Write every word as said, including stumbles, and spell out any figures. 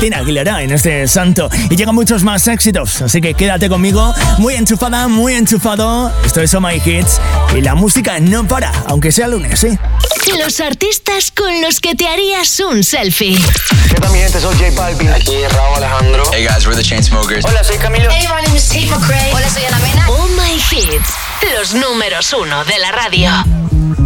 Christina Aguilera en este santo. Y llegan muchos más éxitos, así que quédate conmigo. Muy enchufada, muy enchufado. Esto es Oh My Hits y la música no para, aunque sea lunes, ¿sí? Los artistas con los que te harías un selfie. ¿Qué tal, mi gente? Soy J Balvin. Aquí Raúl Alejandro. Hey guys, we're the Chainsmokers. Hola, soy Camilo. Hey, my name is Tate McRae. Hola, soy Ana Mena. Oh My Hits, los números uno de la radio.